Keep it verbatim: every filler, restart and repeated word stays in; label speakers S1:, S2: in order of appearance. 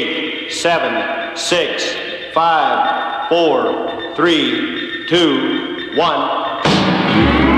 S1: eight, seven, six, five, four, three, two, one.